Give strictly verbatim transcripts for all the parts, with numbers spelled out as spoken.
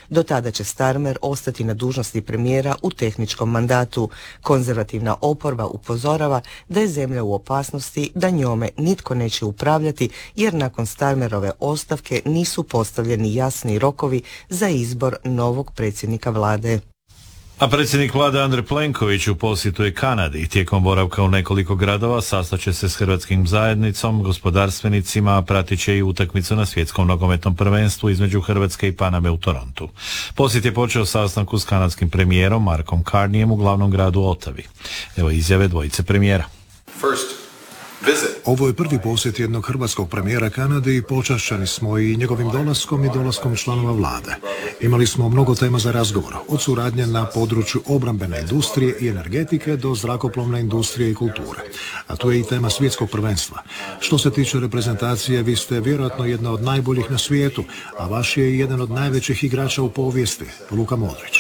Do tada će Starmer ostati na dužnosti premijera u tehničkom mandatu. Konzervativna oporba upozorava da je zemlja u opasnosti, da njome nitko neće upravljati jer nakon Starmerove ostavke nisu postavljeni jasni rokovi za izbor novog predsjednika vlade. A predsjednik vlade Andrej Plenković u posjetu je Kanadi. Tijekom boravka u nekoliko gradova sastaće se s hrvatskim zajednicom, gospodarstvenicima, a pratit će i utakmicu na svjetskom nogometnom prvenstvu između Hrvatske i Paname u Torontu. Posjet je počeo sastanku s kanadskim premijerom Markom Carneyem u glavnom gradu Ottawi. Evo izjave dvojice premijera. First. Ovo je prvi posjet jednog hrvatskog premijera Kanade i počašćeni smo i njegovim dolaskom i dolaskom članova vlade. Imali smo mnogo tema za razgovor, od suradnje na području obrambene industrije i energetike do zrakoplovne industrije i kulture. A tu je i tema svjetskog prvenstva. Što se tiče reprezentacije, vi ste vjerojatno jedna od najboljih na svijetu, a vaš je jedan od najvećih igrača u povijesti, Luka Modrić.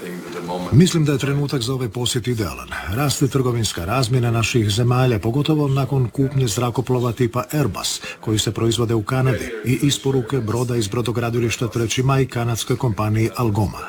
Mislim da je trenutak za ovaj posjet idealan. Raste trgovinska razmjena naših zemalja, pogotovo nakon kupnje zrakoplova tipa Airbus, koji se proizvode u Kanadi, i isporuke broda iz brodogradilišta Treći maj kanadskoj kompaniji Algoma.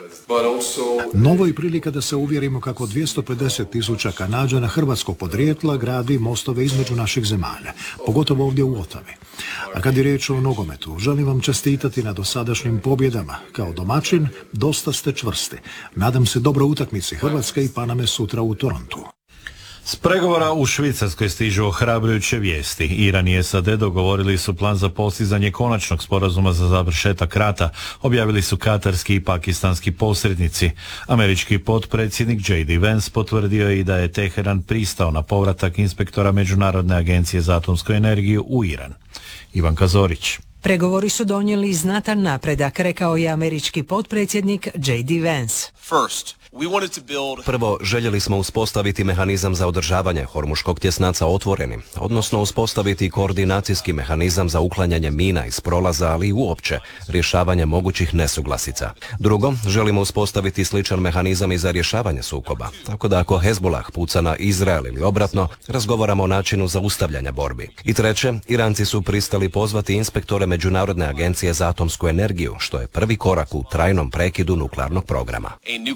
Novo je prilika da se uvjerimo kako dvjesto pedeset tisuća Kanađana hrvatskog podrijetla gradi mostove između naših zemalja, pogotovo ovdje u Ottawi. A kad je riječ o nogometu, želim vam čestitati na dosadašnjim pobjedama. Kao domaćin, dosta ste čvrsti. Nadam se dobro utakmici Hrvatske i Paname sutra u Torontu. S pregovora u Švicarskoj stižu ohrabrujuće vijesti. Iran i S A D dogovorili su plan za postizanje konačnog sporazuma za završetak rata, objavili su katarski i pakistanski posrednici. Američki potpredsjednik J D Vance potvrdio je i da je Teheran pristao na povratak inspektora Međunarodne agencije za atomsku energiju u Iran. Ivanka Zorić. Pregovori su donijeli znatan napredak, rekao je američki potpredsjednik J D Vance. First, Prvo, željeli smo uspostaviti mehanizam za održavanje Hormuškog tjesnaca otvorenim, odnosno uspostaviti koordinacijski mehanizam za uklanjanje mina iz prolaza, ali i uopće rješavanje mogućih nesuglasica. Drugo, želimo uspostaviti sličan mehanizam i za rješavanje sukoba, tako da ako Hezbollah puca na Izrael ili obratno, razgovaramo o načinu zaustavljanja borbi. I treće, Iranci su pristali pozvati inspektore Međunarodne agencije za atomsku energiju, što je prvi korak u trajnom prekidu nuklearnog programa.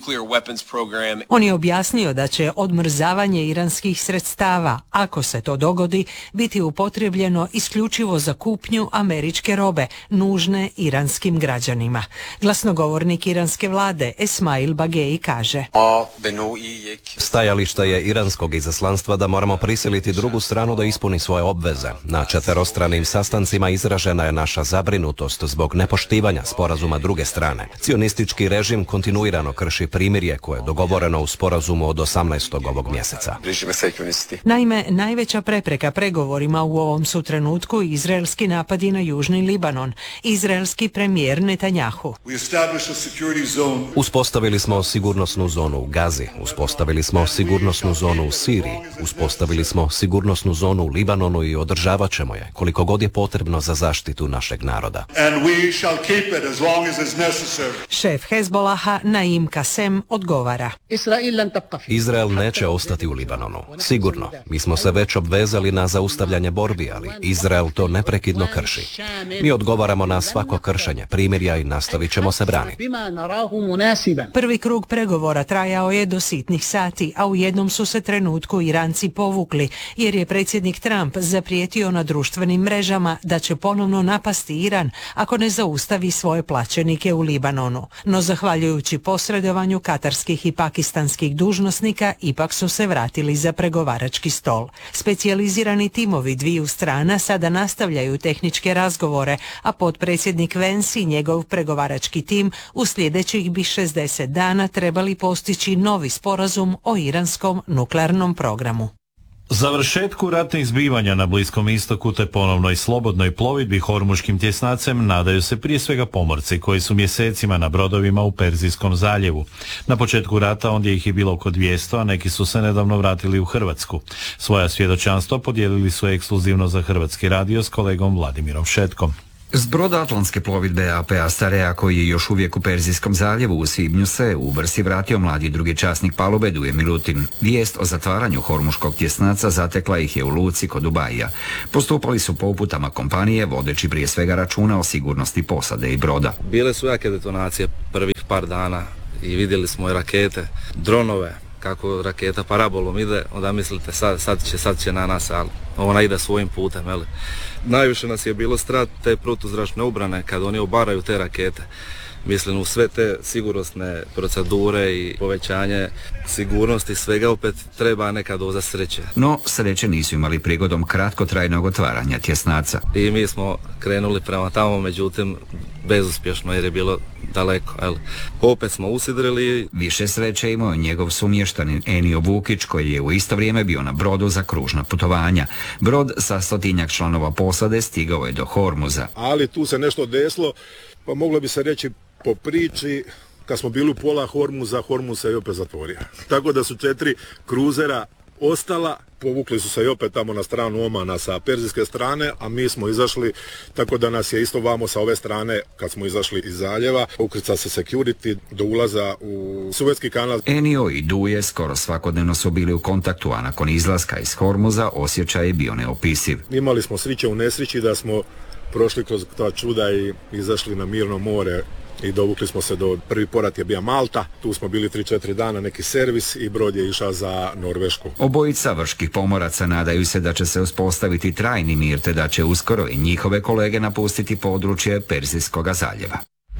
On je objasnio da će odmrzavanje iranskih sredstava, ako se to dogodi, biti upotrijebljeno isključivo za kupnju američke robe, nužne iranskim građanima. Glasnogovornik iranske vlade Esmail Bagei kaže: Stajališta je iranskog izaslanstva da moramo prisiliti drugu stranu da ispuni svoje obveze. Na četverostranim sastancima izražena je naša zabrinutost zbog nepoštivanja sporazuma druge strane. Cionistički režim kontinuirano krši primirje koje je dogovoreno u sporazumu od osamnaestog ovog mjeseca. Naime, najveća prepreka pregovorima u ovom su trenutku izraelski napadi na južni Libanon. Izraelski premijer Netanjahu: Uspostavili smo sigurnosnu zonu u Gazi, uspostavili smo sigurnosnu zonu u Siriji, uspostavili smo sigurnosnu zonu u Libanonu i održavat ćemo je koliko god je potrebno za zaštitu našeg naroda. Šef Hezbolaha Naim Kasem odgovara: Izrael neće ostati u Libanonu. Sigurno, mi smo se već obvezali na zaustavljanje borbi, ali Izrael to neprekidno krši. Mi odgovaramo na svako kršenje primirja i nastavit ćemo se braniti. Prvi krug pregovora trajao je do sitnih sati, a u jednom su se trenutku Iranci povukli, jer je predsjednik Trump zaprijetio na društvenim mrežama da će ponovno napasti Iran ako ne zaustavi svoje plaćenike u Libanonu. No zahvaljujući posredovanju katarskih i pakistanskih dužnosnika ipak su se vratili za pregovarački stol. Specijalizirani timovi dviju strana sada nastavljaju tehničke razgovore, a potpredsjednik Vance i njegov pregovarački tim u sljedećih bi šezdeset dana trebali postići novi sporazum o iranskom nuklearnom programu. Završetku ratnih zbivanja na Bliskom istoku te ponovnoj slobodnoj plovidbi Hormuškim tjesnacem nadaju se prije svega pomorci koji su mjesecima na brodovima u Perzijskom zaljevu. Na početku rata ondje ih je bilo oko dvjesto, a neki su se nedavno vratili u Hrvatsku. Svoja svjedočanstva podijelili su ekskluzivno za Hrvatski radio s kolegom Vladimirom Šetkom. S broda Atlantske plovidbe A P Astarea, koji je još uvijek u Perzijskom zaljevu, u svibnju se u Vrsi vratio mladi drugi časnik palube Duje Milutin. Vijest o zatvaranju Hormuškog tjesnaca zatekla ih je u luci kod Dubaija. Postupali su po uputama kompanije, vodeći prije svega računa o sigurnosti posade i broda. Bile su jake detonacije prvih par dana i vidjeli smo i rakete, dronove, kako raketa parabolom ide, onda mislite sad, sad, će, sad će na nas, ali ona ide svojim putem. Jel? Najviše nas je bilo strah te protuzračne obrane kad oni obaraju te rakete. Mislim, u sve te sigurnosne procedure i povećanje sigurnosti svega opet treba neka doza sreće. No, sreće nisu imali prigodom kratkotrajnog otvaranja tjesnaca. I mi smo krenuli prema tamo, međutim, bezuspješno jer je bilo daleko. Jel? Opet smo usidrili. Više sreće imao njegov sumještanin Enio Vukić, koji je u isto vrijeme bio na brodu za kružna putovanja. Brod sa stotinjak članova posade stigao je do Hormuza. Ali tu se nešto desilo, pa moglo bi se reći po priči, kad smo bili u pola Hormuza, Hormuz se i opet zatvorio. Tako da su četiri kruzera ostala, povukli su se i opet tamo na stranu Omana sa perzijske strane, a mi smo izašli, tako da nas je isto vamo sa ove strane, kad smo izašli iz zaljeva, ukrca se security do ulaza u Suezki kanal. Enio i Duje skoro svakodnevno su bili u kontaktu, a nakon izlaska iz Hormuza osjećaj je bio neopisiv. Imali smo sreće u nesreći da smo prošli kroz ta čuda i izašli na mirno more i dovukli smo se do, prvi porat je bio Malta, tu smo bili tri četiri dana, neki servis i brod je išao za Norvešku. Obojica vrških pomoraca nadaju se da će se uspostaviti trajni mir, te da će uskoro i njihove kolege napustiti područje Perzijskog zaljeva.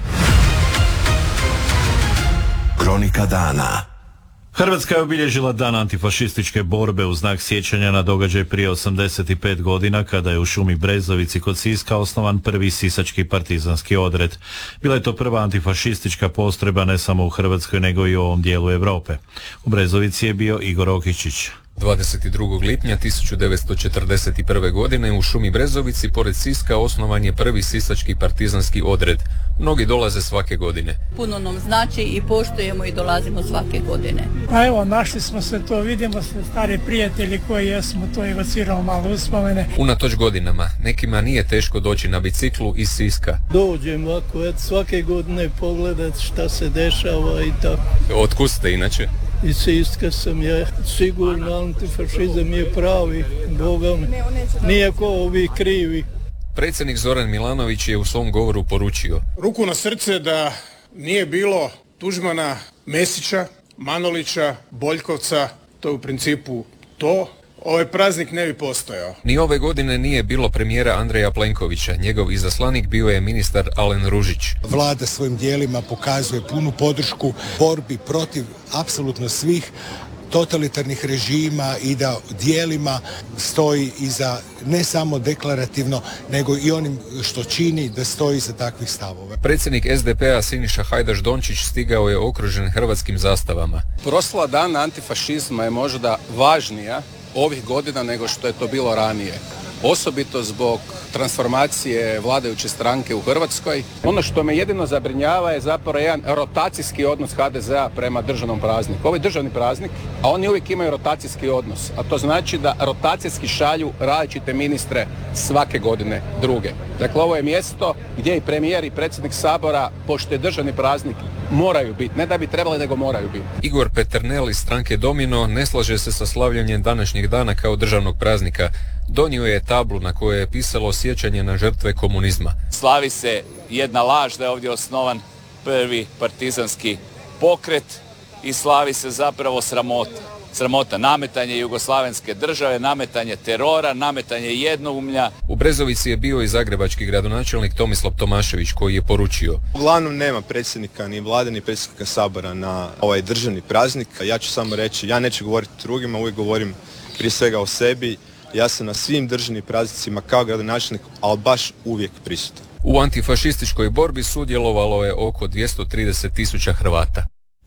Kronika dana. Hrvatska je obilježila dan antifašističke borbe u znak sjećanja na događaj prije osamdeset pet godina kada je u šumi Brezovici kod Siska osnovan prvi sisački partizanski odred. Bila je to prva antifašistička postrojba ne samo u Hrvatskoj nego i u ovom dijelu Europe. U Brezovici je bio Igor Okičić. dvadeset drugog lipnja tisuću devetsto četrdeset prve. godine u šumi Brezovici pored Siska osnovan je prvi sisački partizanski odred. Mnogi dolaze svake godine. Puno nam znači i poštujemo i dolazimo svake godine. Pa evo, našli smo se to, vidimo se stari prijatelji koji jesmo, to evociramo malo uspomene. Unatoč godinama, nekima nije teško doći na biciklu iz Siska. Dođem ovako, et svake godine pogledat šta se dešava i tako. Otkud ste inače? Iz Siska sam ja, sigurno antifašizam je pravi, Boga mi, nije ko ovi krivi. Predsjednik Zoran Milanović je u svom govoru poručio: ruku na srce da nije bilo Tuđmana, Mesića, Manolića, Boljkovca, to je u principu to. Ovaj praznik ne bi postojao. Ni ove godine nije bilo premijera Andreja Plenkovića. Njegov izaslanik bio je ministar Alen Ružić. Vlada svojim dijelima pokazuje punu podršku borbi protiv apsolutno svih totalitarnih režima i da dijelima stoji iza ne samo deklarativno, nego i onim što čini da stoji iza takvih stavova. Predsjednik es de pe a Siniša Hajdaš Dončić stigao je okružen hrvatskim zastavama. Proslava dana antifašizma je možda važnija ovih godina nego što je to bilo ranije. Osobito zbog transformacije vladajuće stranke u Hrvatskoj. Ono što me jedino zabrinjava je zapravo jedan rotacijski odnos ha de ze a prema državnom prazniku. Ovo je državni praznik, a oni uvijek imaju rotacijski odnos. A to znači da rotacijski šalju različite ministre svake godine druge. Dakle, ovo je mjesto gdje i premijer i predsjednik Sabora, pošto je državni praznik, moraju biti. Ne da bi trebali, nego moraju biti. Igor Peternel iz stranke Domino ne slaže se sa slavljenjem današnjeg dana kao državnog praznika. Donio je tablu na kojoj je pisalo sjećanje na žrtve komunizma. Slavi se jedna laž da je ovdje osnovan prvi partizanski pokret i slavi se zapravo sramota. Sramota, nametanje jugoslavenske države, nametanje terora, nametanje jednoumlja. U Brezovici je bio i zagrebački gradonačelnik Tomislav Tomašević koji je poručio: uglavnom nema predsjednika ni vlade ni predsjednika Sabora na ovaj državni praznik. Ja ću samo reći, ja neću govoriti drugima, uvijek govorim prije svega o sebi. Ja sam na svim državnim praznicima kao gradonačelnik, ali baš uvijek prisutan. U antifašističkoj borbi sudjelovalo je oko dvjesto trideset tisuća Hrvata.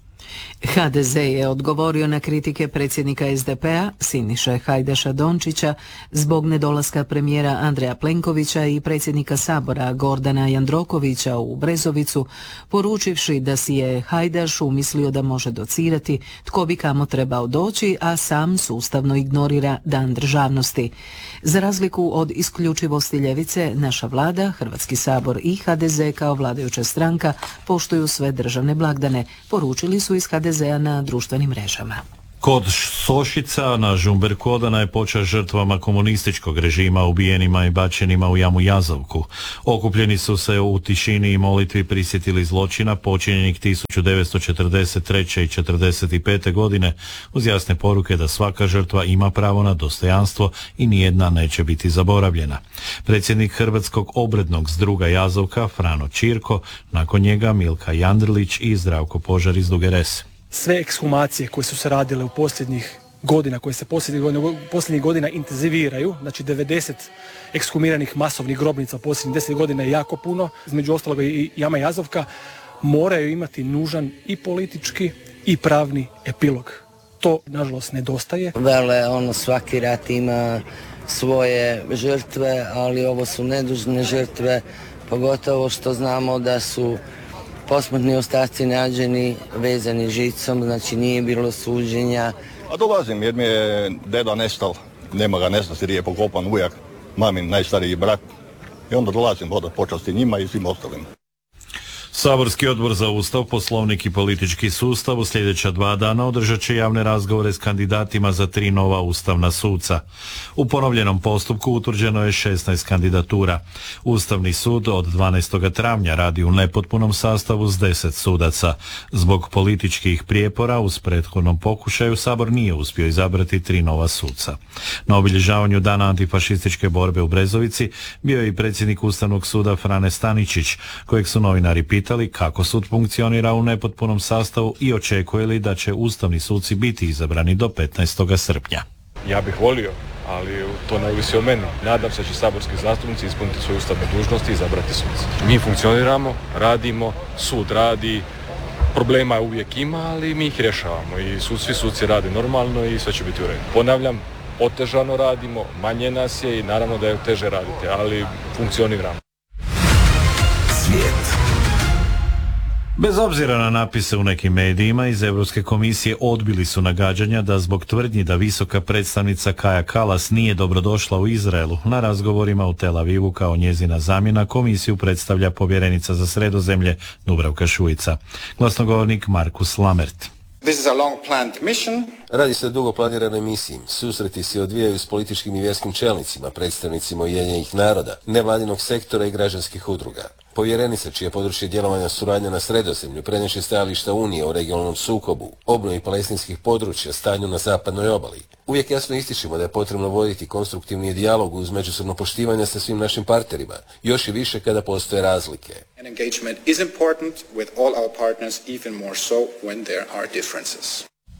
ha de ze je odgovorio na kritike predsjednika es de pe a Siniše Hajdaša Dončića zbog nedolaska premijera Andreja Plenkovića i predsjednika Sabora Gordana Jandrokovića u Brezovicu, poručivši da si je Hajdaš umislio da može docirati tko bi kamo trebao doći, a sam sustavno ignorira Dan državnosti. Za razliku od isključivosti ljevice, naša vlada, Hrvatski sabor i ha de ze kao vladajuća stranka poštuju sve državne blagdane, poručili su iz ha de ze a na društvenim mrežama. Kod Sošica na Žumberku odana je počast žrtvama komunističkog režima ubijenima i bačenima u jamu Jazovku. Okupljeni su se u tišini i molitvi prisjetili zločina počinjenih tisuću devetsto četrdeset treće i četrdeset pete godine uz jasne poruke da svaka žrtva ima pravo na dostojanstvo i nijedna neće biti zaboravljena. Predsjednik Hrvatskog obrednog zdruga Jazovka Frano Čirko, nakon njega Milka Jandrlić i Zdravko Požar iz Duge Rese. Sve ekshumacije koje su se radile u posljednjih godina, koje se posljednjih godina, posljednjih godina intenziviraju, znači devedeset ekshumiranih masovnih grobnica u posljednjih deset godina je jako puno, između ostaloga i jama Jazovka, moraju imati nužan i politički i pravni epilog. To, nažalost, nedostaje. Vele, ono, svaki rat ima svoje žrtve, ali ovo su nedužne žrtve, pogotovo što znamo da su posmrtni ostaci nađeni vezani žicom, znači nije bilo suđenja. A dolazim jer mi je deda nestal, nema ga nestati jer je pokopan ujak, mamin najstariji brat. I onda dolazim voda počasti njima i svim ostalim. Saborski odbor za Ustav, Poslovnik i politički sustav u sljedeća dva dana održat će javne razgovore s kandidatima za tri nova ustavna suca. U ponovljenom postupku utvrđeno je šesnaest kandidatura. Ustavni sud od dvanaestog travnja radi u nepotpunom sastavu s deset sudaca. Zbog političkih prijepora uz prethodnom pokušaju Sabor nije uspio izabrati tri nova suca. Na obilježavanju dana antifašističke borbe u Brezovici bio je i predsjednik Ustavnog suda Frane Staničić, kojeg su novinari pitali kako sud funkcionira u nepotpunom sastavu i očekuje li da će ustavni suci biti izabrani do petnaestog srpnja. Ja bih volio, ali to ne ovisi o meni. Nadam se da će saborski zastupnici ispuniti svoje ustavne dužnosti i izabrati suce. Mi funkcioniramo, radimo, sud radi, problema uvijek ima, ali mi ih rješavamo i sud, svi suci rade normalno i sve će biti u redu. Ponavljam, otežano radimo, manje nas je i naravno da je teže raditi, ali funkcioniramo. Svijet. Bez obzira na napise u nekim medijima, iz Europske komisije odbili su nagađanja da zbog tvrdnji da visoka predstavnica Kaja Kallas nije dobrodošla u Izraelu, na razgovorima u Tel Avivu kao njezina zamjena komisiju predstavlja povjerenica za Sredozemlje Dubravka Šuica. Glasnogovornik Markus Lamert. This is a long planned mission. Radi se o dugo planiranoj misiji. Susreti se odvijaju s političkim i vjerskim čelnicima, predstavnicima Ujedinjenih naroda, nevladinog sektora i građanskih udruga. Povjerenica, čije područje djelovanja suradnja na Sredozemlju, preneše stajališta Unije o regionalnom sukobu, obnovi palestinskih područja, stanju na zapadnoj obali. Uvijek jasno ističemo da je potrebno voditi konstruktivni dijalog uz međusobno poštivanje sa svim našim partnerima, još i više kada postoje razlike. An engagement is important with all our partners, even more so when there are differences.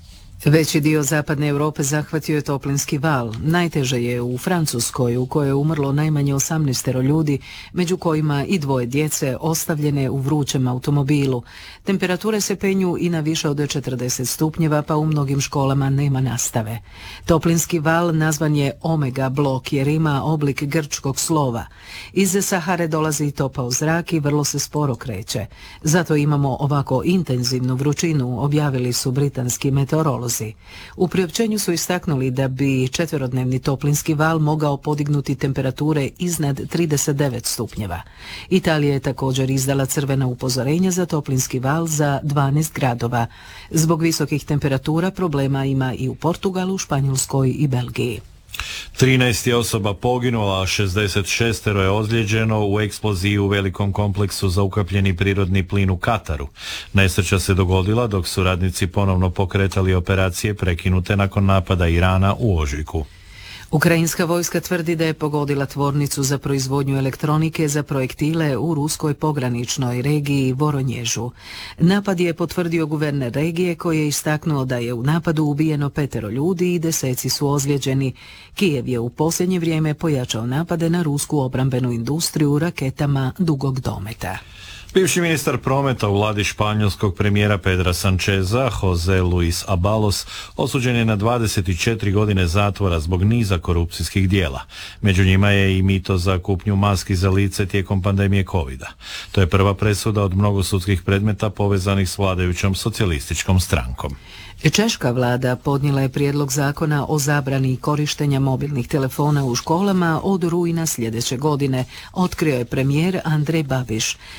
Veći dio zapadne Europe zahvatio je toplinski val. Najteže je u Francuskoj, u kojoj je umrlo najmanje osamnaestero ljudi, među kojima i dvoje djece ostavljene u vrućem automobilu. Temperature se penju i na više od četrdeset stupnjeva, pa u mnogim školama nema nastave. Toplinski val nazvan je Omega blok jer ima oblik grčkog slova. Iz Sahare dolazi topao zrak i vrlo se sporo kreće. Zato imamo ovako intenzivnu vrućinu, objavili su britanski meteorolozi. U priopćenju su istaknuli da bi četverodnevni toplinski val mogao podignuti temperature iznad trideset devet stupnjeva. Italija je također izdala crvena upozorenja za toplinski val za dvanaest gradova. Zbog visokih temperatura problema ima i u Portugalu, Španjolskoj i Belgiji. trinaest je osoba poginula, a šezdeset šest je ozlijeđeno u eksploziji u velikom kompleksu za ukapljeni prirodni plin u Kataru. Nesreća se dogodila dok su radnici ponovno pokretali operacije prekinute nakon napada Irana u ožujku. Ukrajinska vojska tvrdi da je pogodila tvornicu za proizvodnju elektronike za projektile u ruskoj pograničnoj regiji Voronježu. Napad je potvrdio guverner regije koji je istaknuo da je u napadu ubijeno petero ljudi i deseci su ozlijeđeni. Kijev je u posljednje vrijeme pojačao napade na rusku obrambenu industriju raketama dugog dometa. Bivši ministar prometa u vladi španjolskog premijera Pedra Sancheza, Jose Luis Abalos, osuđen je na dvadeset četiri godine zatvora zbog niza korupcijskih dijela. Među njima je i mito za kupnju maski za lice tijekom pandemije covida. To je prva presuda od mnogo sudskih predmeta povezanih s vladajućom socijalističkom strankom. Češka vlada podnijela je prijedlog zakona o zabrani korištenja mobilnih telefona u školama od rujna sljedeće godine, otkrio je premijer Andrej Babiš. Zabrana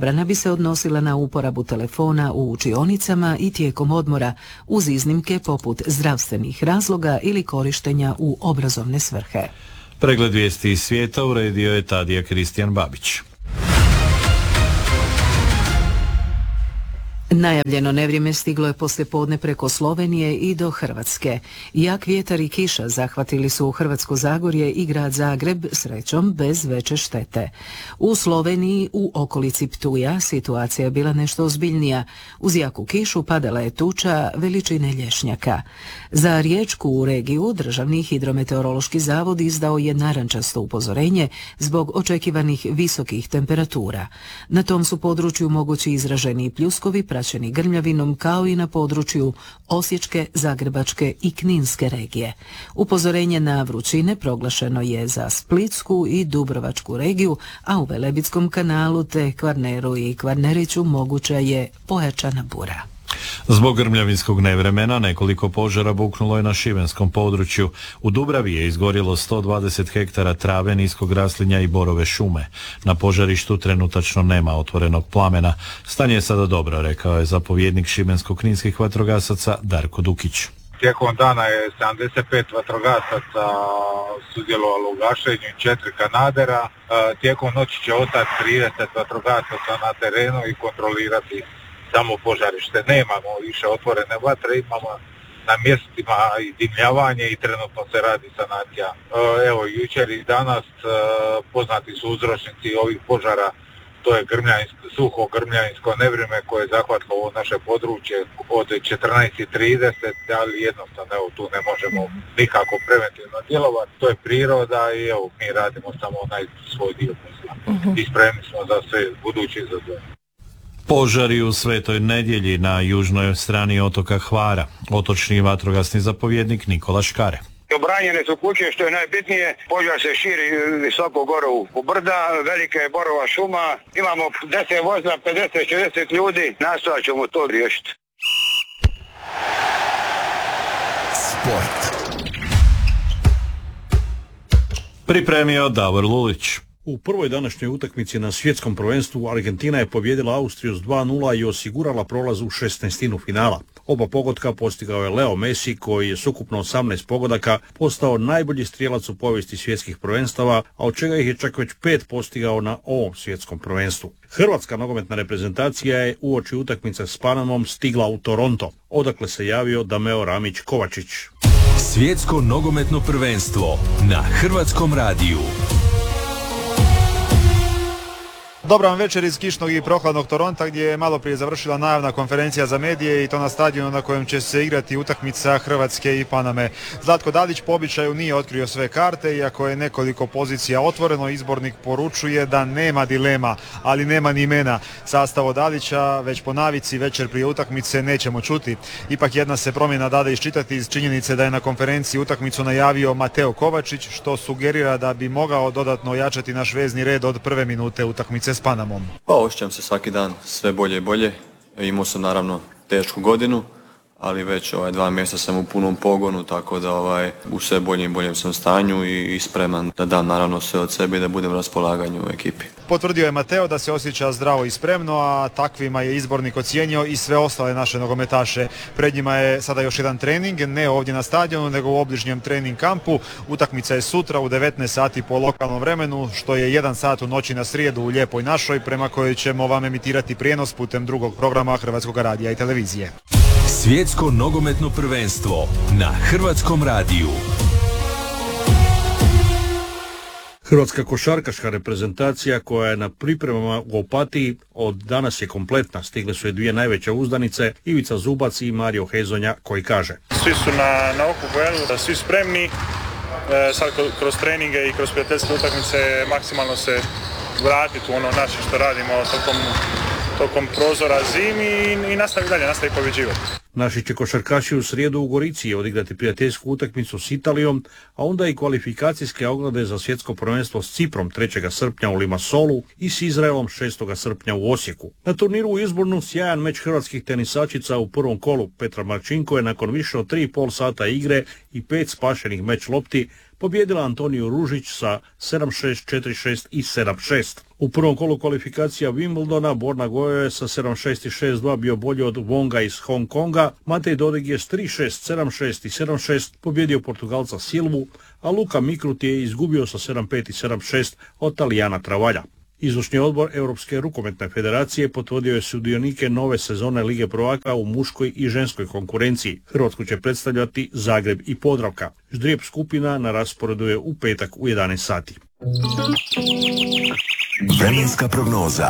Zabrana bi se odnosila na uporabu telefona u učionicama i tijekom odmora, uz iznimke poput zdravstvenih razloga ili korištenja u obrazovne svrhe. Pregled vijesti iz svijeta uredio je Tadija Kristijan Babić. Najavljeno nevrijeme stiglo je poslijepodne preko Slovenije i do Hrvatske. Jak vjetar i kiša zahvatili su u Hrvatsko Zagorje i grad Zagreb, srećom bez veće štete. U Sloveniji, u okolici Ptuja, situacija je bila nešto ozbiljnija. Uz jaku kišu padala je tuča veličine lješnjaka. Za riječku regiju Državni hidrometeorološki zavod izdao je narančasto upozorenje zbog očekivanih visokih temperatura. Na tom su području mogući izraženi pljuskovi praćeni grmljavinom, kao i na području Osječke, Zagrebačke i Kninske regije. Upozorenje na vrućine proglašeno je za Splitsku i Dubrovačku regiju, a u Velebitskom kanalu te Kvarneru i Kvarneriću moguća je pojačana bura. Zbog grmljavinskog nevremena nekoliko požara buknulo je na šibenskom području. U Dubravi je izgorjelo sto dvadeset hektara trave, niskog raslinja i borove šume. Na požarištu trenutačno nema otvorenog plamena. Stanje je sada dobro, rekao je zapovjednik šibensko-kninskih vatrogasaca Darko Dukić. Tijekom dana je sedamdeset pet vatrogasaca sudjelovalo u gašenju i četiri kanadera. Tijekom noći će ostati trideset vatrogasaca na terenu i kontrolirati samo požarište. Nemamo više otvorene vatre, imamo na mjestima i dimljavanje i trenutno se radi sanacija. Evo, jučer i danas poznati su uzročnici ovih požara, to je grmljansko, suho grmljansko nevrijeme koje je zahvatilo ovo naše područje od četrnaest i trideset, ali jednostavno evo, tu ne možemo nikako preventivno djelovati. To je priroda i evo, mi radimo samo onaj svoj dio posla. Uh-huh. I spremni smo za sve buduće izazove. Požari u Svetoj Nedjelji na južnoj strani otoka Hvara. Otočni vatrogasni zapovjednik Nikola Škare. Obranjene su kuće, što je najbitnije. Požar se širi visoko gore u brda, velika je borova šuma. Imamo deset vozila, pedeset šezdeset ljudi. Nastojat ćemo to riješiti. Sport. Pripremio Davor Lulić. U prvoj današnjoj utakmici na svjetskom prvenstvu Argentina je pobijedila Austriju s dva nula i osigurala prolaz u šesnaestinu finala. Oba pogotka postigao je Leo Messi, koji je s ukupno osamnaest pogodaka postao najbolji strijelac u povijesti svjetskih prvenstava, a od čega ih je čak već pet postigao na ovom svjetskom prvenstvu. Hrvatska nogometna reprezentacija je uoči utakmice s Panamom stigla u Toronto, odakle se javio Dameo Ramić Kovačić. Svjetsko nogometno prvenstvo na Hrvatskom radiju. Dobar vam večer iz kišnog i prohladnog Toronta, gdje je malo prije završila najavna konferencija za medije i to na stadionu na kojem će se igrati utakmica Hrvatske i Paname. Zlatko Dalić po običaju nije otkrio sve karte, iako je nekoliko pozicija otvoreno. Izbornik poručuje da nema dilema, ali nema ni imena. Sastav Dalića već po navici večer prije utakmice nećemo čuti. Ipak jedna se promjena dade iščitati iz činjenice da je na konferenciji utakmicu najavio Mateo Kovačić, što sugerira da bi mogao dodatno ojačati naš vezni red od prve minute utakmice s Panamom. Pa osjećam se svaki dan sve bolje i bolje. Imao sam naravno tešku godinu, ali već ovaj, dva mjeseca sam u punom pogonu, tako da ovaj, u sve boljem i boljem sam stanju i, i spreman da dam naravno sve od sebe i da budem na raspolaganju u ekipi. Potvrdio je Mateo da se osjeća zdravo i spremno, a takvima je izbornik ocijenio i sve ostale naše nogometaše. Pred njima je sada još jedan trening, ne ovdje na stadionu, nego u obližnjem trening kampu. Utakmica je sutra u devetnaest sati po lokalnom vremenu, što je jedan sat u noći na srijedu u Lijepoj našoj, prema kojoj ćemo vam emitirati prijenos putem drugog programa Hrvatskog radija i televizije. Svjetsko nogometno prvenstvo na Hrvatskom radiju. Hrvatska košarkaška reprezentacija koja je na pripremama u Opatiji od danas je kompletna. Stigle su je dvije najveće uzdanice, Ivica Zubac i Mario Hezonja, koji kaže: Svi su na, na okupu, svi spremni. E, sad kroz treninge i kroz prijateljske utakmice maksimalno se vratiti u ono naše što radimo tokom, tokom prozora zimi i, i nastavi dalje, nastavi pobjeđivati. Naši će košarkaši u srijedu u Gorici odigrati prijateljsku utakmicu s Italijom, a onda i kvalifikacijske oglede za svjetsko prvenstvo s Ciprom trećeg srpnja u Limassolu i s Izraelom šestog srpnja u Osijeku. Na turniru u Izbornu sjajan meč hrvatskih tenisačica u prvom kolu. Petra Marčinko je nakon više od tri i pol sata igre i pet spašenih meč lopti pobijedila Antoniju Ružić sa sedam šest, četiri šest i sedam šest. U prvom kolu kvalifikacija Wimbledona Borna Gojo je sa sedam šest i šest dva bio bolji od Wonga iz Hong Konga. Matej Dodig je s tri šest, sedam šest i sedam šest pobjedio Portugalca Silvu, a Luka Mikrut je izgubio sa sedam pet i sedam šest od Talijana Travalja. Izvršni odbor Europske rukometne federacije potvrdio je sudionike nove sezone Lige prvaka u muškoj i ženskoj konkurenciji. Hrvatsku će predstavljati Zagreb i Podravka. Ždrijeb skupina na rasporedu je u petak u jedanaest sati. Vremenska prognoza.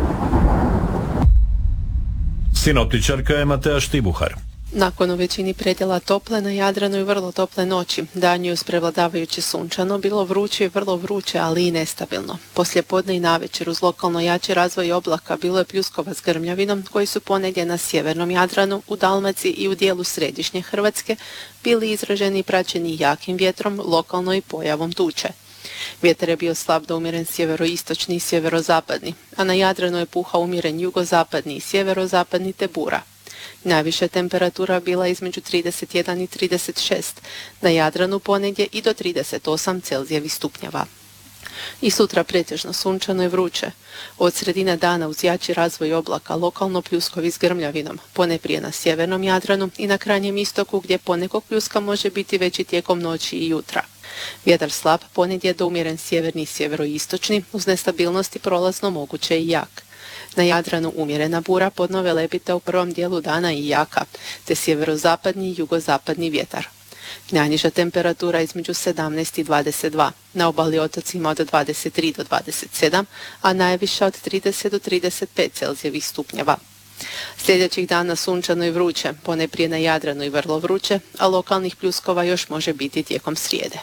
Sinoptičarka je Matea Štibuhar. Nakon u većini predjela tople, na Jadranu i vrlo tople noći, danju uz prevladavajuće sunčano, bilo vruće i vrlo vruće, ali i nestabilno. Poslijepodne i navečer uz lokalno jači razvoj oblaka bilo je pljuskova s grmljavinom, koji su ponegdje na sjevernom Jadranu, u Dalmaciji i u dijelu središnje Hrvatske bili izraženi i praćeni jakim vjetrom, lokalno i pojavom tuče. Vjetar je bio slab do umjeren sjeveroistočni i sjeverozapadni, a na Jadranu je puhao umjeren jugozapadni i sjeverozapadni te bura. Najviša temperatura bila između trideset jedan i trideset šest, na Jadranu ponegdje i do trideset osam Celzijevih stupnjeva. I sutra pretežno sunčano i vruće. Od sredine dana uz jači razvoj oblaka lokalno pljuskovi s grmljavinom, poneprije na sjevernom Jadranu i na krajnjem istoku gdje ponekog pljuska može biti veći tijekom noći i jutra. Vjetar slab, ponegdje do umjeren sjeverni i sjeveroistočni, uz nestabilnosti prolazno moguće i jak. Na Jadranu umjerena bura, podno Velebita u prvom dijelu dana i jaka, te sjeverozapadni i jugozapadni vjetar. Najniža temperatura između sedamnaest i dvadeset dva, na obali otocima od dvadeset tri do dvadeset sedam, a najviša od trideset do trideset pet Celzijevih stupnjeva. Sljedećih dana sunčano i vruće, poneprije na Jadranu i vrlo vruće, a lokalnih pljuskova još može biti tijekom srijede.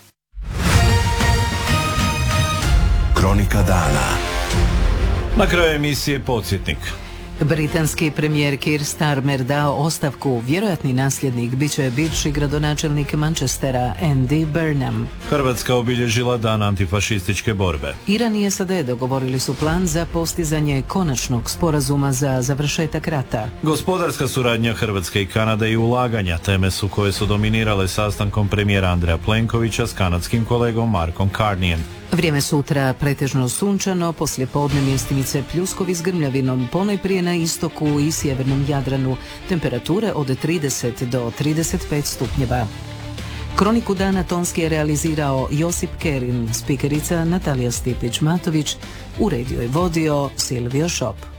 Kronika dana. Na kraju emisije podsjetnik. Britanski premijer Keir Starmer dao ostavku. Vjerojatni nasljednik bit će bivši gradonačelnik Manchestera Andy Burnham. Hrvatska obilježila dan antifašističke borbe. Iran i S A D dogovorili su plan za postizanje konačnog sporazuma za završetak rata. Gospodarska suradnja Hrvatske i Kanade i ulaganja teme su koje su dominirale sastankom premijera Andreja Plenkovića s kanadskim kolegom Markom Carnijem. Vrijeme sutra pretežno sunčano, poslijepodne mjestimice pljuskovi s grmljavinom, ponajprije na istoku i sjevernom Jadranu, temperature od trideset do trideset pet stupnjeva. Kroniku dana tonski je realizirao Josip Kerin, spikerica Natalija Stipić-Matović, uredio i vodio Silvio Šop.